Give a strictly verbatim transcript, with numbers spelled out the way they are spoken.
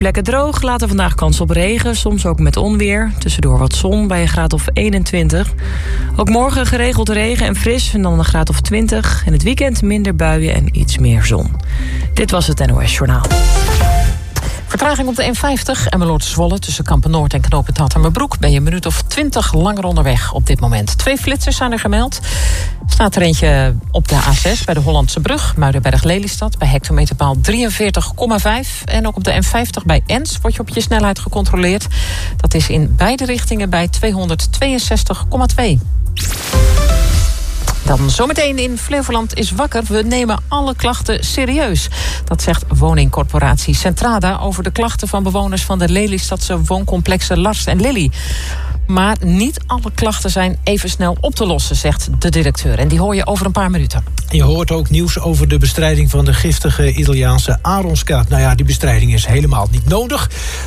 Plekken droog, later vandaag kans op regen, soms ook met onweer. Tussendoor wat zon bij een graad of eenentwintig. Ook morgen geregeld regen en fris en dan een graad of twintig. En het weekend minder buien en iets meer zon. Dit was het N O S Journaal. Vertraging op de N vijftig, Emmeloord-Zwolle, tussen Kampen-Noord en Knoop het Hattermerbroek. Ben je een minuut of twintig langer onderweg op dit moment. Twee flitsers zijn er gemeld. Staat er eentje op de A zes bij de Hollandse Brug, Muidenberg-Lelystad, bij hectometerpaal drieënveertig komma vijf. En ook op de N vijftig bij Ens word je op je snelheid gecontroleerd. Dat is in beide richtingen bij tweehonderdtweeënzestig komma twee. Dan zometeen in Flevoland is wakker. We nemen alle klachten serieus. Dat zegt woningcorporatie Centrada over de klachten van bewoners van de Lelystadse wooncomplexen Lars en Lily. Maar niet alle klachten zijn even snel op te lossen, zegt de directeur. En die hoor je over een paar minuten. Je hoort ook nieuws over de bestrijding van de giftige Italiaanse aronskaat. Nou ja, die bestrijding is helemaal niet nodig.